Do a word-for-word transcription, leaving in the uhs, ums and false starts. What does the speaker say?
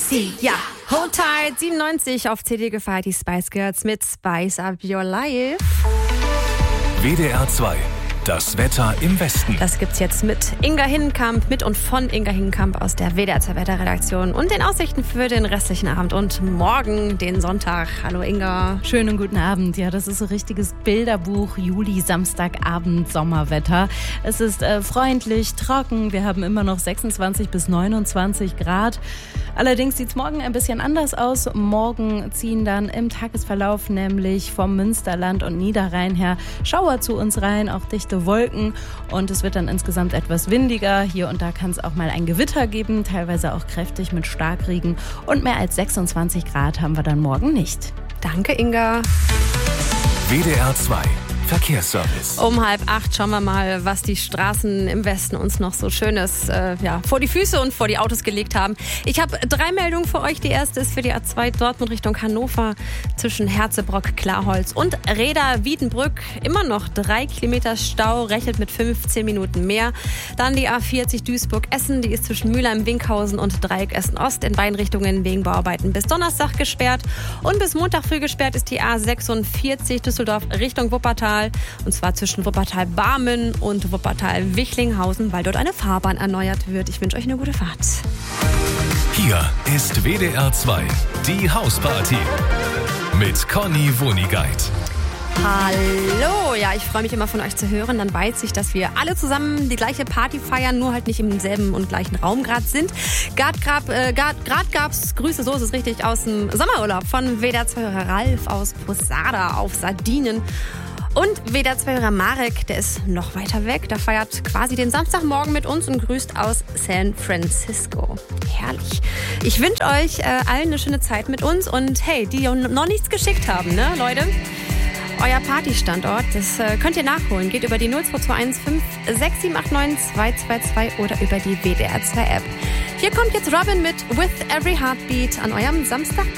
C, ja. Hold Tight, siebenundneunzig auf C D gefeiert, die Spice Girls mit Spice Up Your Life. W D R zwei, das Wetter im Westen. Das gibt's jetzt mit Inga Hinnenkamp, mit und von Inga Hinnenkamp aus der W D R zwei Wetterredaktion und den Aussichten für den restlichen Abend und morgen, den Sonntag. Hallo Inga. Schönen guten Abend. Ja, das ist so richtiges Bilderbuch Juli, Samstagabend, Sommerwetter. Es ist äh, freundlich, trocken. Wir haben immer noch sechsundzwanzig bis neunundzwanzig Grad. Allerdings sieht es morgen ein bisschen anders aus. Morgen ziehen dann im Tagesverlauf nämlich vom Münsterland und Niederrhein her Schauer zu uns rein, auch dichte Wolken. Und es wird dann insgesamt etwas windiger. Hier und da kann es auch mal ein Gewitter geben, teilweise auch kräftig mit Starkregen. Und mehr als sechsundzwanzig Grad haben wir dann morgen nicht. Danke, Inga. W D R zwei Verkehrsservice. Um halb acht schauen wir mal, was die Straßen im Westen uns noch so Schönes äh, ja, vor die Füße und vor die Autos gelegt haben. Ich habe drei Meldungen für euch. Die erste ist für die A zwei Dortmund Richtung Hannover zwischen Herzebrock, Klarholz und Reda-Wiedenbrück. Immer noch drei Kilometer Stau, rechnet mit fünfzehn Minuten mehr. Dann die A vierzig Duisburg-Essen, die ist zwischen Mülheim, Winkhausen und Dreieck Essen-Ost in beiden Richtungen wegen Bauarbeiten bis Donnerstag gesperrt. Und bis Montag früh gesperrt ist die A sechsundvierzig Düsseldorf Richtung Wuppertal. Und zwar zwischen Wuppertal-Barmen und Wuppertal-Wichlinghausen, weil dort eine Fahrbahn erneuert wird. Ich wünsche euch eine gute Fahrt. Hier ist W D R zwei, die Hausparty mit Conny Wonigkeit. Hallo, ja, ich freue mich immer von euch zu hören. Dann weiß ich, dass wir alle zusammen die gleiche Party feiern, nur halt nicht im selben und gleichen Raum gerade sind. Gerade äh, gab es Grüße, so ist es richtig, aus dem Sommerurlaub von W D R zwei-Hörer Ralf aus Posada auf Sardinien. Und W D R zwei-Hörer Marek, der ist noch weiter weg. Der feiert quasi den Samstagmorgen mit uns und grüßt aus San Francisco. Herrlich. Ich wünsche euch äh, allen eine schöne Zeit mit uns. Und hey, die noch nichts geschickt haben, ne, Leute? Euer Partystandort, das äh, könnt ihr nachholen. Geht über die null zwei zwei eins fünf sechs sieben acht neun zwei zwei zwei oder über die W D R zwei App. Hier kommt jetzt Robin mit With Every Heartbeat an eurem Samstagabend.